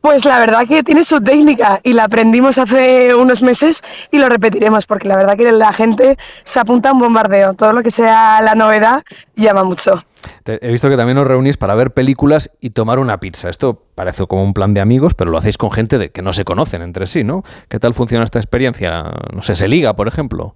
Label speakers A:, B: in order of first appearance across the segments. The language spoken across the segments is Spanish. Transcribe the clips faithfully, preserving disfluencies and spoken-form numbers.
A: Pues la verdad que tiene su técnica y la aprendimos hace unos meses y lo repetiremos porque la verdad que la gente se apunta a un bombardeo. Todo lo que sea la novedad llama mucho.
B: Te, he visto que también os reunís para ver películas y tomar una pizza. Esto parece como un plan de amigos, pero lo hacéis con gente de, que no se conocen entre sí, ¿no? ¿Qué tal funciona esta experiencia? No sé, ¿se liga, por ejemplo?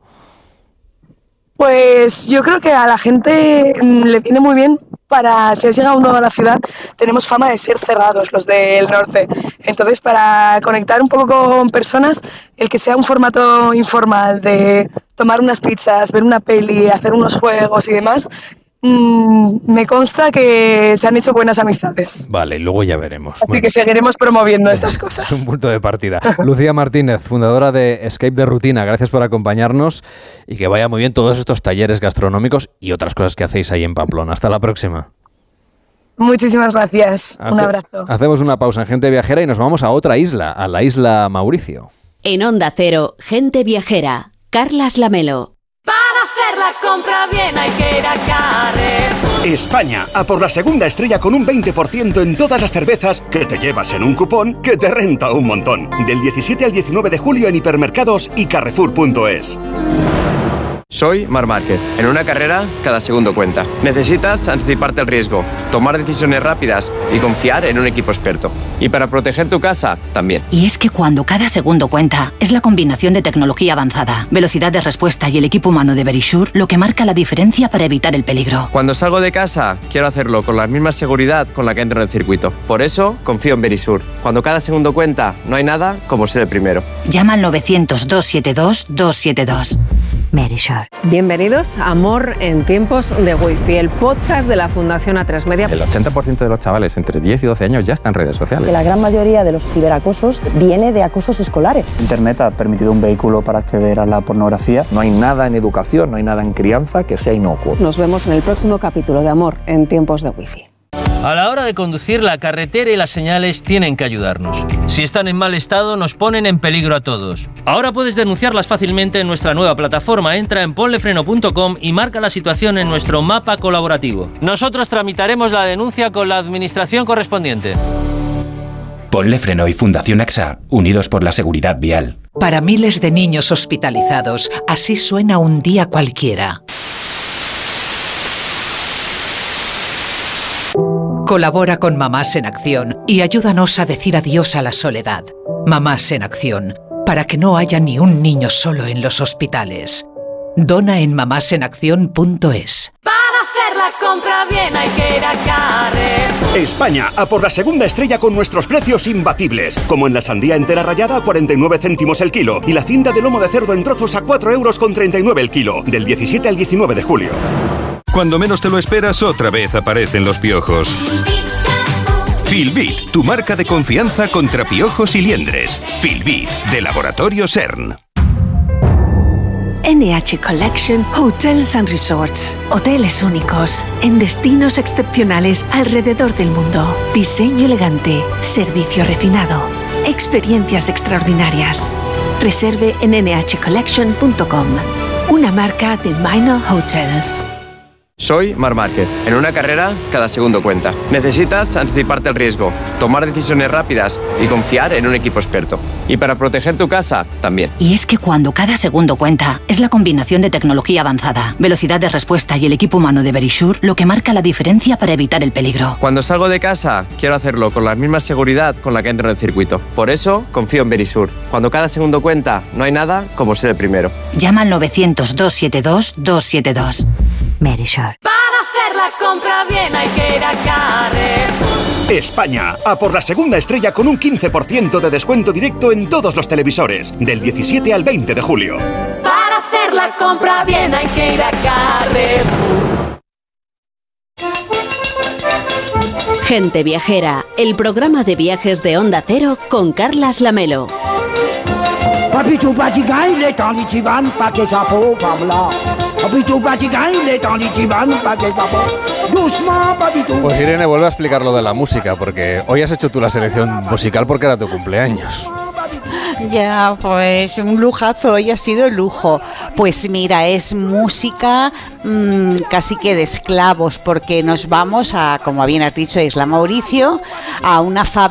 A: Pues yo creo que a la gente le viene muy bien para, si has llegado nuevo a la ciudad, tenemos fama de ser cerrados los del norte. Entonces, para conectar un poco con personas, el que sea un formato informal de tomar unas pizzas, ver una peli, hacer unos juegos y demás, mmm, me consta que se han hecho buenas amistades.
B: Vale, luego ya veremos.
A: Así
B: bueno,
A: que seguiremos promoviendo estas cosas.
B: Es un punto de partida. Lucía Martínez, fundadora de Escape de Rutina, gracias por acompañarnos y que vaya muy bien todos estos talleres gastronómicos y otras cosas que hacéis ahí en Pamplona. Hasta la próxima.
A: Muchísimas gracias.
B: Hace,
A: un abrazo.
B: Hacemos una pausa en Gente Viajera y nos vamos a otra isla, a la isla Mauricio.
C: En Onda Cero, Gente Viajera, Carlas Lamelo.
D: Para hacer la compra bien hay que ir a Carrefour.
E: España, a por la segunda estrella con un veinte por ciento en todas las cervezas que te llevas en un cupón que te renta un montón. Del diecisiete al diecinueve de julio en hipermercados y carrefour punto es.
F: Soy Marc Márquez. En una carrera, cada segundo cuenta. Necesitas anticiparte al riesgo, tomar decisiones rápidas y confiar en un equipo experto. Y para proteger tu casa, también.
G: Y es que cuando cada segundo cuenta, es la combinación de tecnología avanzada, velocidad de respuesta y el equipo humano de Verisure lo que marca la diferencia para evitar el peligro.
F: Cuando salgo de casa, quiero hacerlo con la misma seguridad con la que entro en el circuito. Por eso, confío en Verisure. Cuando cada segundo cuenta, no hay nada como ser el primero.
G: Llama al novecientos, doscientos setenta y dos, doscientos setenta y dos. Verisure.
H: Bienvenidos a Amor en tiempos de Wi-Fi, el podcast de la Fundación A tres Media.
I: El ochenta por ciento de los chavales entre diez y doce años ya están en redes sociales.
J: Que la gran mayoría de los ciberacosos viene de acosos escolares.
K: Internet ha permitido un vehículo para acceder a la pornografía.
L: No hay nada en educación, no hay nada en crianza que sea inocuo.
H: Nos vemos en el próximo capítulo de Amor en tiempos de Wi-Fi.
M: A la hora de conducir, la carretera y las señales tienen que ayudarnos. Si están en mal estado, nos ponen en peligro a todos. Ahora puedes denunciarlas fácilmente en nuestra nueva plataforma. Entra en ponlefreno punto com y marca la situación en nuestro mapa colaborativo. Nosotros tramitaremos la denuncia con la administración correspondiente.
N: Ponle Freno y Fundación A X A, unidos por la seguridad vial.
O: Para miles de niños hospitalizados, así suena un día cualquiera. Colabora con Mamás en Acción y ayúdanos a decir adiós a la soledad. Mamás en Acción, para que no haya ni un niño solo en los hospitales. Dona en mamás en acción punto es.
D: Para hacer la compra bien hay que ir a Carrefour.
E: España, a por la segunda estrella con nuestros precios imbatibles. Como en la sandía entera rallada a cuarenta y nueve céntimos el kilo y la cinta de lomo de cerdo en trozos a cuatro euros con treinta y nueve el kilo. Del diecisiete al diecinueve de julio.
P: Cuando menos te lo esperas, otra vez aparecen los piojos. Filbit, tu marca de confianza contra piojos y liendres. Filbit, de Laboratorio CERN.
Q: N H Collection Hotels and Resorts. Hoteles únicos, en destinos excepcionales alrededor del mundo. Diseño elegante, servicio refinado, experiencias extraordinarias. Reserve en ene hache collection punto com. Una marca de Minor Hotels.
F: Soy Marc Márquez. En una carrera, cada segundo cuenta. Necesitas anticiparte al riesgo, tomar decisiones rápidas y confiar en un equipo experto. Y para proteger tu casa, también.
G: Y es que cuando cada segundo cuenta, es la combinación de tecnología avanzada, velocidad de respuesta y el equipo humano de Verisure lo que marca la diferencia para evitar el peligro.
F: Cuando salgo de casa, quiero hacerlo con la misma seguridad con la que entro en el circuito. Por eso, confío en Verisure. Cuando cada segundo cuenta, no hay nada como ser el primero.
G: Llama al novecientos, doscientos setenta y dos, doscientos setenta y dos. Verisure.
D: Para hacer la compra bien hay que ir a Carrefour.
E: España, a por la segunda estrella con un quince por ciento de descuento directo en todos los televisores. Del diecisiete al veinte de julio.
D: Para hacer la compra bien hay que ir a Carrefour.
C: Gente Viajera, el programa de viajes de Onda Cero con Carlas Lamelo.
B: Pues Irene, vuelve a explicar lo de la música, porque hoy has hecho tú la selección musical porque era tu cumpleaños.
R: Ya, pues un lujazo, hoy ha sido lujo. Pues mira, es música mmm, casi que de esclavos, porque nos vamos a, como bien has dicho, a Isla Mauricio, a una fábrica